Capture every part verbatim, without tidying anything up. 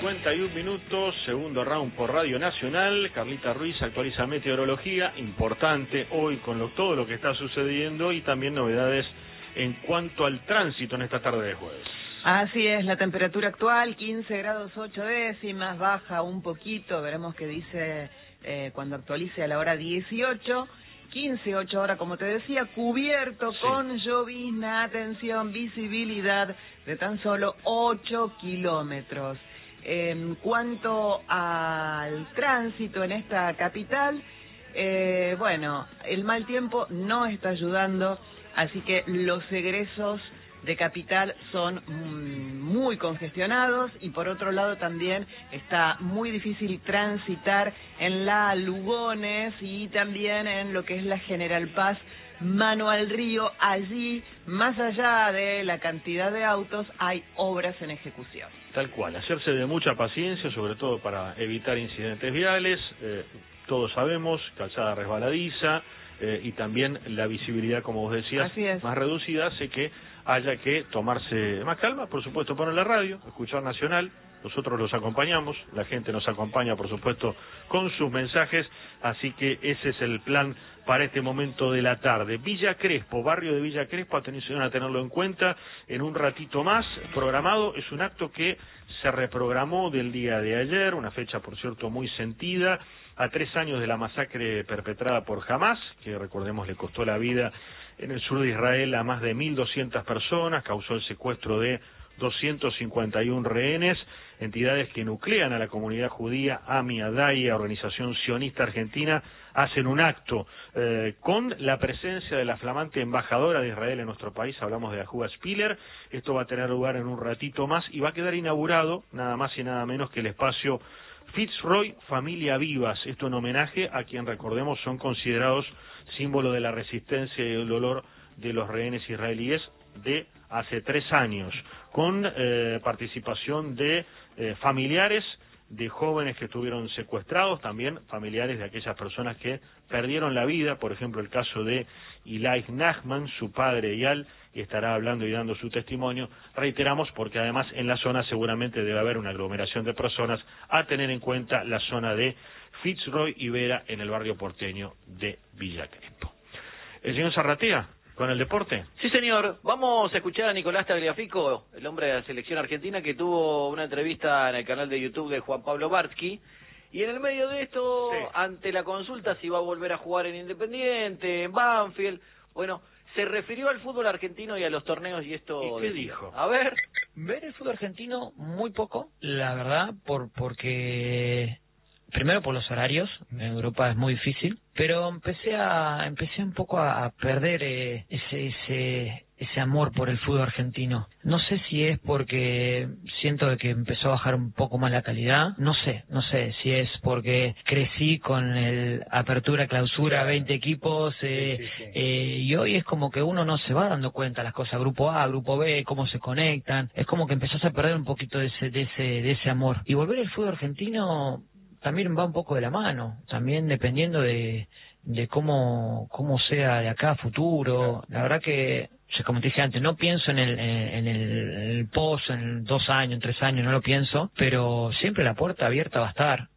cincuenta y un minutos, segundo round por Radio Nacional. Carlita Ruiz actualiza meteorología, importante hoy con lo, todo lo que está sucediendo y también novedades en cuanto al tránsito en esta tarde de jueves. Así es, la temperatura actual, quince grados ocho décimas, baja un poquito, veremos qué dice eh, cuando actualice a la hora dieciocho. quince, ocho horas, como te decía, cubierto sí. Con llovizna, atención, visibilidad de tan solo ocho kilómetros. En cuanto al tránsito en esta capital, eh, bueno, el mal tiempo no está ayudando, así que los egresos de capital son muy congestionados y por otro lado también está muy difícil transitar en la Lugones y también en lo que es la General Paz, mano al río. Allí, más allá de la cantidad de autos, hay obras en ejecución. Tal cual, hacerse de mucha paciencia, sobre todo para evitar incidentes viales. Eh, todos sabemos, calzada resbaladiza eh, y también la visibilidad, como vos decías, más reducida, hace que haya que tomarse más calma, por supuesto, poner la radio, escuchar Nacional, nosotros los acompañamos, la gente nos acompaña, por supuesto, con sus mensajes, así que ese es el plan para este momento de la tarde. Villa Crespo, barrio de Villa Crespo, atención a tenerlo en cuenta, en un ratito más, programado, es un acto que se reprogramó del día de ayer, una fecha, por cierto, muy sentida, a tres años de la masacre perpetrada por Hamás, que recordemos le costó la vida en el sur de Israel a más de mil doscientas personas, causó el secuestro de doscientos cincuenta y uno rehenes, entidades que nuclean a la comunidad judía, AMI, ADAIA, Organización Sionista Argentina, hacen un acto eh, con la presencia de la flamante embajadora de Israel en nuestro país, hablamos de Ajuda Spiller. Esto va a tener lugar en un ratito más y va a quedar inaugurado nada más y nada menos que el espacio Fitzroy Familia Vivas, esto en homenaje a quien, recordemos, son considerados símbolo de la resistencia y el dolor de los rehenes israelíes de hace tres años, con eh, participación de eh, familiares de jóvenes que estuvieron secuestrados, también familiares de aquellas personas que perdieron la vida, por ejemplo el caso de Eli Nachman, su padre Eyal, y estará hablando y dando su testimonio. Reiteramos, porque además en la zona seguramente debe haber una aglomeración de personas, a tener en cuenta la zona de Fitzroy y Vera en el barrio porteño de Villa Crespo. El señor Zarratea, con el deporte. Sí, señor. Vamos a escuchar a Nicolás Tagliafico, el hombre de la selección argentina, que tuvo una entrevista en el canal de YouTube de Juan Pablo Barsky. Y en el medio de esto, sí. ante la consulta si va a volver a jugar en Independiente, en Banfield, bueno, se refirió al fútbol argentino y a los torneos y esto... ¿Y qué dijo? A ver. Ver el fútbol argentino muy poco, la verdad, por porque... Primero por los horarios, en Europa es muy difícil, pero empecé a empecé un poco a, a perder eh, ese ese ese amor por el fútbol argentino. No sé si es porque siento de que empezó a bajar un poco más la calidad, no sé, no sé si es porque crecí con el apertura, clausura, veinte equipos, eh, sí, sí, sí. Eh, y hoy es como que uno no se va dando cuenta las cosas, grupo A, grupo B, cómo se conectan, es como que empezás a perder un poquito de ese de ese de ese amor. Y volver al fútbol argentino también va un poco de la mano, también dependiendo de, de cómo cómo sea de acá a futuro. La verdad que, como te dije antes, no pienso en el en el, en el post, en dos años, en tres años, no lo pienso, pero siempre la puerta abierta va a estar.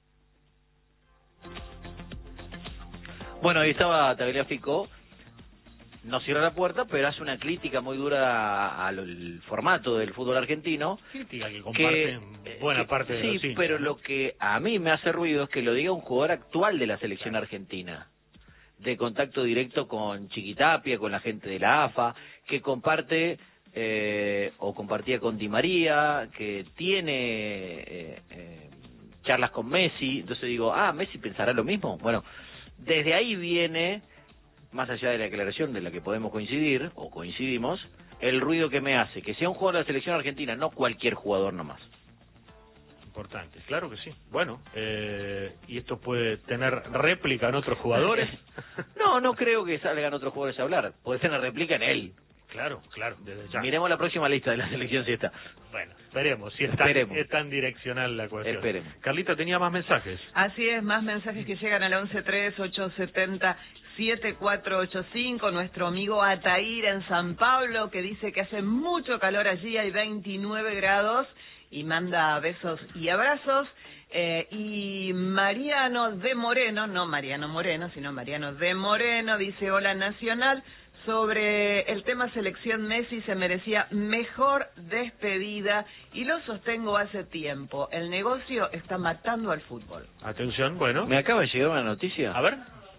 Bueno, ahí estaba Tagliafico. No cierra la puerta, pero hace una crítica muy dura al formato del fútbol argentino. Crítica que comparten que, buena que, parte de sí, los hinchas, pero ¿no? Lo que a mí me hace ruido es que lo diga un jugador actual de la selección argentina, de contacto directo con Chiquitapia, con la gente de la A F A, que comparte eh, o compartía con Di María, que tiene eh, eh, charlas con Messi. Entonces digo, ah, Messi pensará lo mismo. Bueno, desde ahí viene, más allá de la declaración de la que podemos coincidir, o coincidimos, el ruido que me hace, que sea un jugador de la selección argentina, no cualquier jugador nomás. Importante, claro que sí. Bueno, eh, ¿y esto puede tener réplica en otros jugadores? No, no creo que salgan otros jugadores a hablar. Puede tener réplica en él. Claro, claro, desde ya. Miremos la próxima lista de la selección si está. Bueno, esperemos, si es tan, es tan direccional la cuestión. Esperemos. Carlita, tenía más mensajes. Así es, más mensajes que llegan al once tres ocho siete cero siete cuatro ocho cinco. Nuestro amigo Ataíra en San Pablo, que dice que hace mucho calor allí, hay veintinueve grados. y manda besos y abrazos. Eh, y Mariano de Moreno, no Mariano Moreno, sino Mariano de Moreno, dice: hola Nacional, sobre el tema selección Messi se merecía mejor despedida y lo sostengo hace tiempo. El negocio está matando al fútbol. Atención, bueno. Me acaba de llegar una noticia. A ver.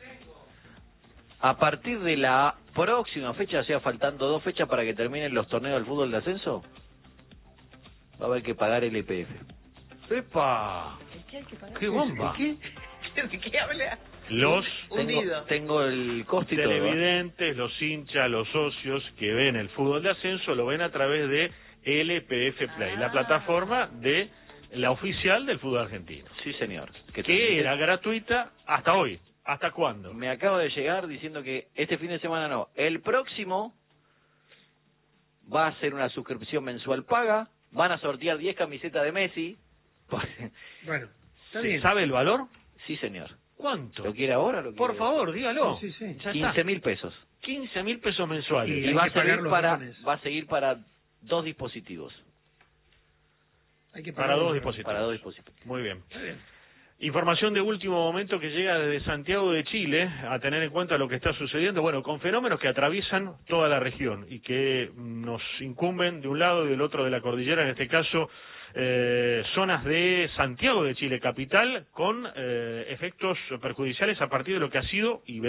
A partir de la próxima fecha, o sea, faltando dos fechas para que terminen los torneos del fútbol de ascenso, va a haber que pagar el E P F. ¡Epa! ¿Qué hay que pagar? ¡Qué bomba! ¿Qué? ¿De qué habla? Los Hundido. Tengo, tengo el costo y todo. televidentes, los hinchas, los socios que ven el fútbol de ascenso lo ven a través de L P F Play, ah. la plataforma de la oficial del fútbol argentino. Sí, señor. Que, que era gratuita hasta hoy. ¿Hasta cuándo? Me acaba de llegar diciendo que este fin de semana no. El próximo va a ser una suscripción mensual paga. Van a sortear diez camisetas de Messi. Bueno, ¿está bien? ¿Sabe el valor? Sí, señor. ¿Cuánto? ¿Lo quiere ahora? Lo quiere Por favor, dígalo. Sí, sí, sí. quince mil pesos. quince mil pesos mensuales. Y, y va, a seguir para, va a seguir para dos dispositivos. Hay que para dos dispositivos. Para dos dispositivos. Muy bien. Muy bien. Información de último momento que llega desde Santiago de Chile, a tener en cuenta lo que está sucediendo, bueno, con fenómenos que atraviesan toda la región y que nos incumben de un lado y del otro de la cordillera, en este caso eh, zonas de Santiago de Chile capital, con eh, efectos perjudiciales a partir de lo que ha sido y